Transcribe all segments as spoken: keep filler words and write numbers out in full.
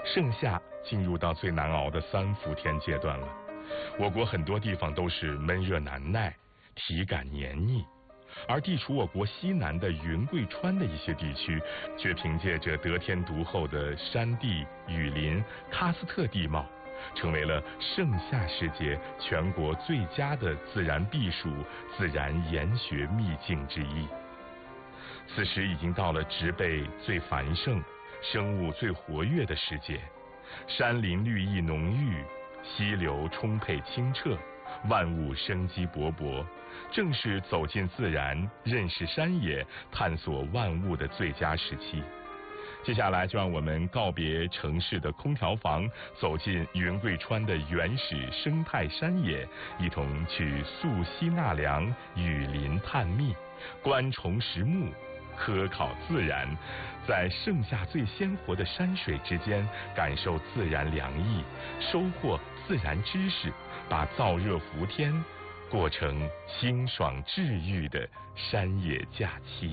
盛夏进入到最难熬的三伏天阶段了，我国很多地方都是闷热难耐，体感黏腻。而地处我国西南的云贵川的一些地区，却凭借着得天独厚的山地、雨林、喀斯特地貌，成为了盛夏时节全国最佳的自然避暑、自然研学秘境之一。此时已经到了植被最繁盛、生物最活跃的时节，山林绿意浓郁，溪流充沛清澈，万物生机勃勃，正是走进自然、认识山野、探索万物的最佳时期。接下来就让我们告别城市的空调房，走进云贵川的原始生态山野，一同去溯溪纳凉、雨林探秘、观虫识木、科考自然，在盛夏最鲜活的山水之间，感受自然凉意，收获自然知识，把燥热伏天过成清爽治愈的山野假期。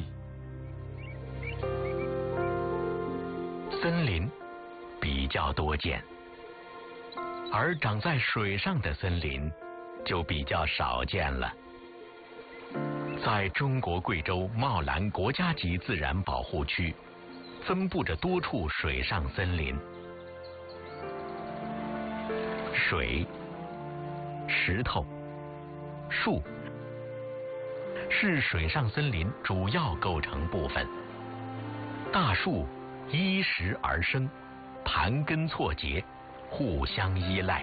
森林比较多见，而长在水上的森林就比较少见了。在中国贵州茂兰国家级自然保护区，分布着多处水上森林。水、石头、树是水上森林主要构成部分。大树依石而生，盘根错节，互相依赖。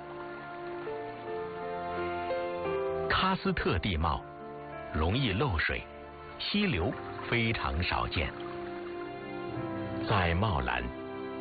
喀斯特地貌容易漏水，溪流非常少见。在茂兰，